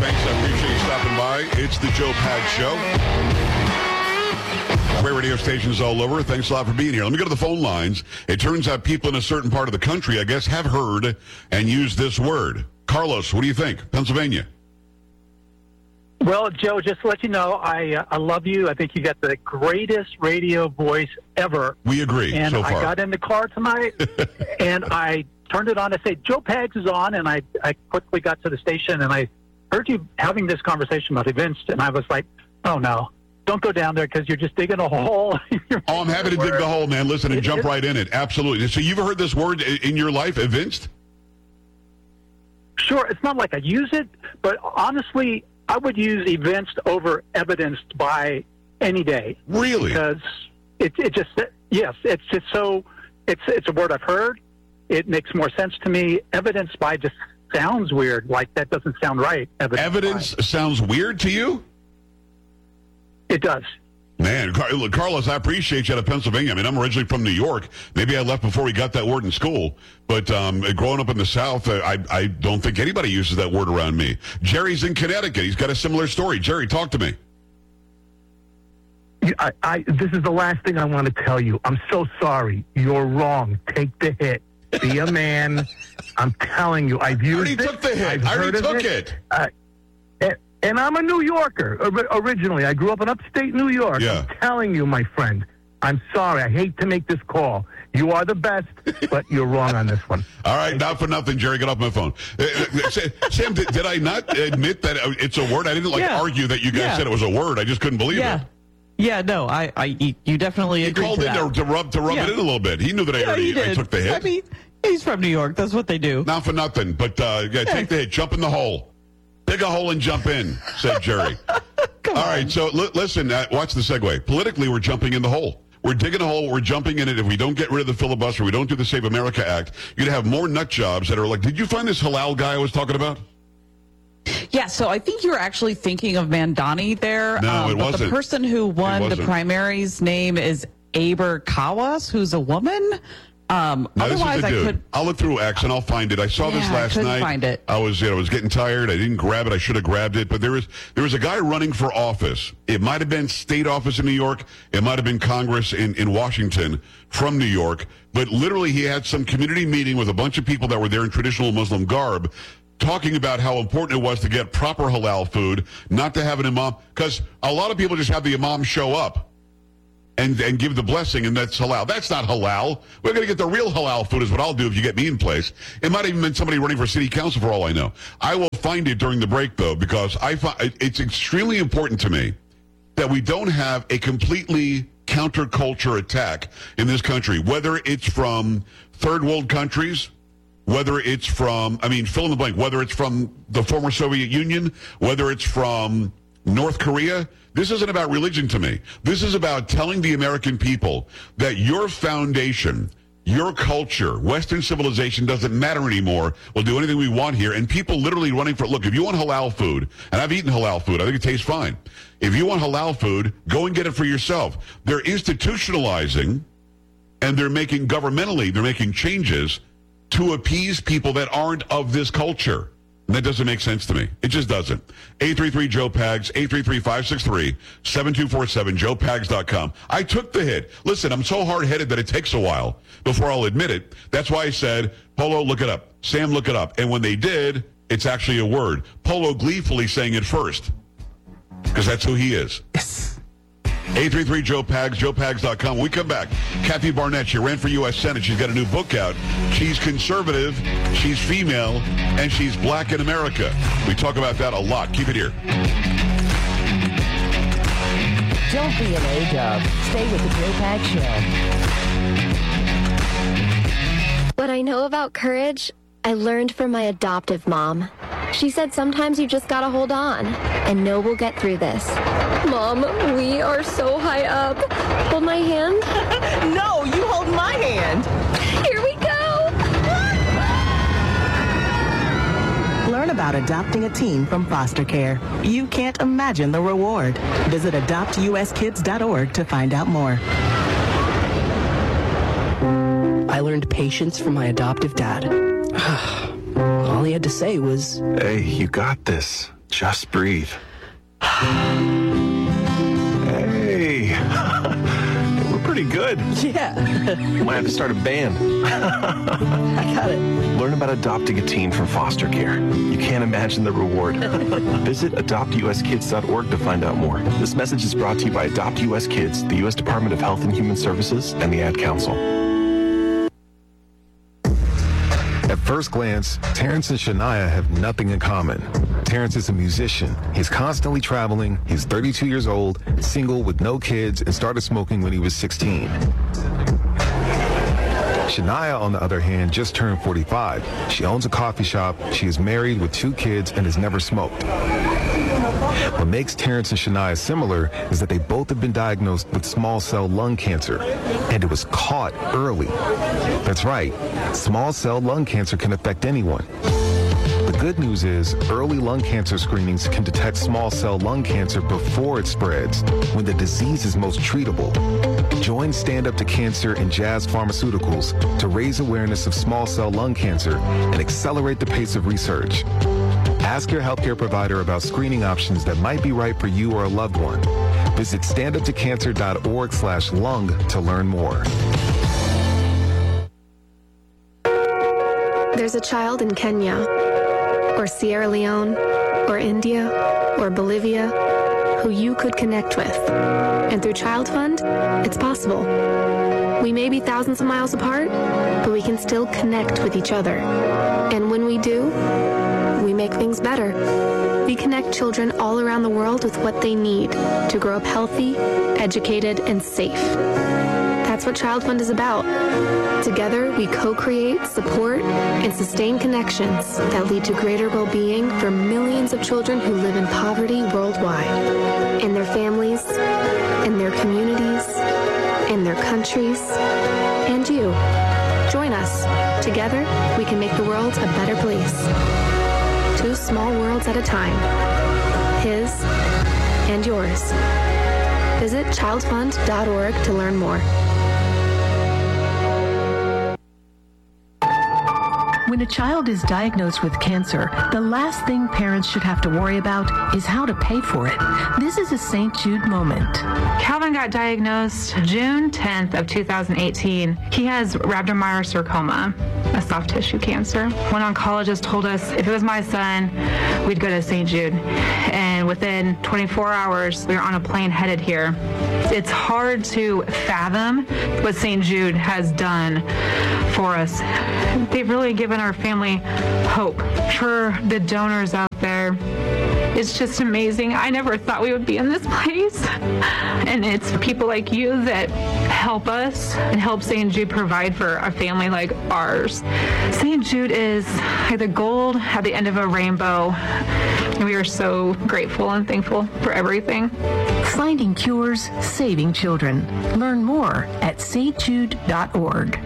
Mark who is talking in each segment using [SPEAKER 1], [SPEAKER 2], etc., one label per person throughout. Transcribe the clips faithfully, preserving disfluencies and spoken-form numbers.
[SPEAKER 1] thanks. I appreciate you stopping by. It's the Joe Pags Show. Great radio stations all over. Thanks a lot for being here. Let me go to the phone lines. It turns out people in a certain part of the country, I guess, have heard and used this word. Carlos, what do you think? Pennsylvania.
[SPEAKER 2] Well, Joe, just to let you know, I uh, I love you. I think you got the greatest radio voice ever.
[SPEAKER 1] We agree
[SPEAKER 2] and
[SPEAKER 1] so far.
[SPEAKER 2] I got in the car tonight, and I turned it on. I said, Joe Pags is on, and I, I quickly got to the station, and I heard you having this conversation about events, and I was like, oh, no. Don't go down there because you're just digging a hole.
[SPEAKER 1] Oh, I'm happy to dig the hole, man. Listen, and jump right in it. Absolutely. So you've heard this word in your life, evinced?
[SPEAKER 2] Sure. It's not like I use it, but honestly, I would use evinced over evidenced by any day.
[SPEAKER 1] Really?
[SPEAKER 2] Because it, it just, yes, it's just so, it's, it's a word I've heard. It makes more sense to me. Evidenced by just sounds weird. Like that doesn't sound right. Evidenced
[SPEAKER 1] Evidence
[SPEAKER 2] by.
[SPEAKER 1] sounds weird to you?
[SPEAKER 2] It does.
[SPEAKER 1] Man, Car- Carlos, I appreciate you out of Pennsylvania. I mean, I'm originally from New York. Maybe I left before we got that word in school. But um, growing up in the South, I, I don't think anybody uses that word around me. Jerry's in Connecticut. He's got a similar story. Jerry, talk to me.
[SPEAKER 3] I, I, this is the last thing I want to tell you. I'm so sorry. You're wrong. Take the hit. Be a man. I'm telling you. I've used
[SPEAKER 1] I already
[SPEAKER 3] it.
[SPEAKER 1] took the hit.
[SPEAKER 3] I've
[SPEAKER 1] I already
[SPEAKER 3] heard of
[SPEAKER 1] took it.
[SPEAKER 3] it. Uh, and, and I'm a New Yorker or, originally. I grew up in upstate New York.
[SPEAKER 1] Yeah.
[SPEAKER 3] I'm telling you, my friend. I'm sorry. I hate to make this call. You are the best, but you're wrong on this one.
[SPEAKER 1] All right, not for nothing, Jerry. Get off my phone. Uh, uh, Sam, did, did I not admit that it's a word? I didn't like
[SPEAKER 4] Yeah.
[SPEAKER 1] argue that you guys
[SPEAKER 4] Yeah.
[SPEAKER 1] said it was a word. I just couldn't believe
[SPEAKER 4] Yeah.
[SPEAKER 1] it.
[SPEAKER 4] Yeah, no, I, I, you definitely
[SPEAKER 1] He
[SPEAKER 4] agreed
[SPEAKER 1] called
[SPEAKER 4] to
[SPEAKER 1] in
[SPEAKER 4] that.
[SPEAKER 1] to, to rub to rub
[SPEAKER 4] Yeah.
[SPEAKER 1] it in a little bit. He knew that I
[SPEAKER 4] Yeah,
[SPEAKER 1] already
[SPEAKER 4] he did.
[SPEAKER 1] I took the hit.
[SPEAKER 4] I mean, he's from New York. That's what they do.
[SPEAKER 1] Not for nothing, but uh, yeah, take the hit. Jump in the hole. Dig a hole and jump in, said Jerry. All right, so li- listen, uh, watch the segue. Politically, we're jumping in the hole. We're digging a hole. We're jumping in it. If we don't get rid of the filibuster, we don't do the Save America Act, you'd have more nut jobs that are like, did you find this halal guy I was talking about?
[SPEAKER 4] Yeah, so I think you're actually thinking of Mandani there.
[SPEAKER 1] No, it
[SPEAKER 4] but
[SPEAKER 1] wasn't.
[SPEAKER 4] The person who won the
[SPEAKER 1] wasn't.
[SPEAKER 4] primaries' name is Aber Kawas, who's a woman. Um,
[SPEAKER 1] No, this is
[SPEAKER 4] otherwise,
[SPEAKER 1] the
[SPEAKER 4] I
[SPEAKER 1] dude.
[SPEAKER 4] could.
[SPEAKER 1] I'll look through X and I'll find it. I saw this
[SPEAKER 4] Yeah, I
[SPEAKER 1] last
[SPEAKER 4] couldn't
[SPEAKER 1] night.
[SPEAKER 4] find it.
[SPEAKER 1] I was, you know, I was getting tired. I didn't grab it. I should have grabbed it. But there was there was a guy running for office. It might have been state office in New York. It might have been Congress in, in Washington from New York. But literally, he had some community meeting with a bunch of people that were there in traditional Muslim garb, talking about how important it was to get proper halal food, not to have an imam, because a lot of people just have the imam show up and and give the blessing, and that's halal. That's not halal. We're going to get the real halal food is what I'll do if you get me in place. It might have even been somebody running for city council for all I know. I will find it during the break, though, because I find it's extremely important to me that we don't have a completely counterculture attack in this country, whether it's from third world countries, whether it's from, I mean, fill in the blank, whether it's from the former Soviet Union, whether it's from North Korea. This isn't about religion to me. This is about telling the American people that your foundation, your culture, Western civilization doesn't matter anymore. We'll do anything we want here. And people literally running for, look, if you want halal food, and I've eaten halal food, I think it tastes fine. If you want halal food, go and get it for yourself. They're institutionalizing, and they're making governmentally, they're making changes to appease people that aren't of this culture. And that doesn't make sense to me. It just doesn't. eight three three Joe Pags, eight three three, five six three, seven two four seven, joe pags dot com. I took the hit. Listen, I'm so hard-headed that it takes a while before I'll admit it. That's why I said, Polo, look it up. Sam, look it up. And when they did, it's actually a word. Polo gleefully saying it first, because that's who he is.
[SPEAKER 4] Yes.
[SPEAKER 1] eight three three Joe Pags, joe pags dot com. When we come back, Kathy Barnett, she ran for U S Senate. She's got a new book out. She's conservative, she's female, and she's black in America. We talk about that a lot. Keep it here.
[SPEAKER 5] Don't be an A-dub. Stay with the Joe Pags Show.
[SPEAKER 6] What I know about courage, I learned from my adoptive mom. She said sometimes you just gotta hold on and know we'll get through this. Mom, we are so high up. Hold my hand.
[SPEAKER 5] No, you hold my hand.
[SPEAKER 6] Here we go.
[SPEAKER 5] Learn about adopting a teen from foster care. You can't imagine the reward. Visit adopt u s kids dot org to find out more.
[SPEAKER 7] I learned patience from my adoptive dad. All he had to say was,
[SPEAKER 8] "Hey, you got this. Just breathe. Hey. We're pretty good.
[SPEAKER 7] Yeah.
[SPEAKER 8] Might have to start a band.
[SPEAKER 7] I got it.
[SPEAKER 8] Learn about adopting a teen from foster care. You can't imagine the reward. Visit adopt U S kids dot org to find out more. This message is brought to you by Adopt U S Kids, the U S Department of Health and Human Services, and the Ad Council.
[SPEAKER 9] At first glance, Terrence and Shania have nothing in common. Terrence is a musician. He's constantly traveling. He's thirty-two years old, single with no kids, and started smoking when he was sixteen. Shania, on the other hand, just turned forty-five. She owns a coffee shop. She is married with two kids and has never smoked. What makes Terrence and Shania similar is that they both have been diagnosed with small cell lung cancer, and it was caught early. That's right, small cell lung cancer can affect anyone. The good news is early lung cancer screenings can detect small cell lung cancer before it spreads, when the disease is most treatable. Join Stand Up to Cancer and Jazz Pharmaceuticals to raise awareness of small cell lung cancer and accelerate the pace of research. Ask your healthcare provider about screening options that might be right for you or a loved one. Visit stand up to cancer dot org slash lung to learn more.
[SPEAKER 10] There's a child in Kenya, or Sierra Leone, or India, or Bolivia, who you could connect with. And through Child Fund, it's possible. We may be thousands of miles apart, but we can still connect with each other. And when we do, we make things better. We connect children all around the world with what they need to grow up healthy, educated, and safe. That's what Child Fund is about. Together, we co-create, support, and sustain connections that lead to greater well-being for millions of children who live in poverty worldwide, in their families, in their communities, in their countries, and you. Join us. Together, we can make the world a better place. Two small worlds at a time. His and yours. Visit child fund dot org to learn more.
[SPEAKER 11] When a child is diagnosed with cancer, the last thing parents should have to worry about is how to pay for it. This is a Saint Jude moment.
[SPEAKER 12] Calvin got diagnosed June tenth of two thousand eighteen. He has rhabdomyosarcoma, a soft tissue cancer. One oncologist told us if it was my son, we'd go to Saint Jude. And within twenty-four hours, we were on a plane headed here. It's hard to fathom what Saint Jude has done for us. They've really given our family hope. For the donors out there, it's just amazing. I never thought we would be in this place. And it's people like you that help us and help Saint Jude provide for a family like ours. Saint Jude is like the gold at the end of a rainbow. And we are so grateful and thankful for everything.
[SPEAKER 11] Finding cures, saving children. Learn more at saint jude dot org.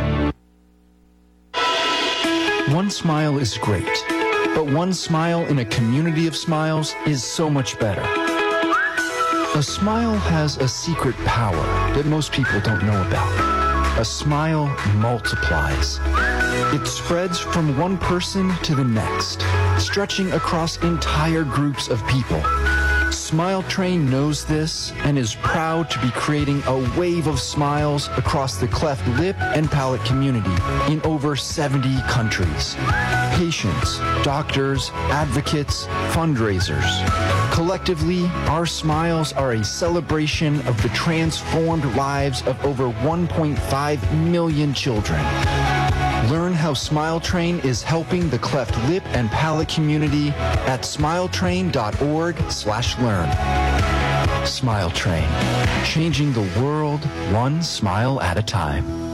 [SPEAKER 13] One smile is great, but one smile in a community of smiles is so much better. A smile has a secret power that most people don't know about. A smile multiplies. It spreads from one person to the next, stretching across entire groups of people. Smile Train knows this and is proud to be creating a wave of smiles across the cleft lip and palate community in over seventy countries. Patients, doctors, advocates, fundraisers. Collectively, our smiles are a celebration of the transformed lives of over one point five million children. Learn how Smile Train is helping the cleft lip and palate community at smile train dot org slash learn. Smile Train, changing the world one smile at a time.